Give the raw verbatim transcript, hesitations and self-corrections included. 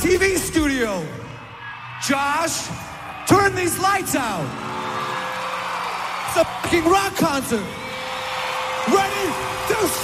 T V studio. Josh, turn these lights out. It's a fucking rock concert. Ready to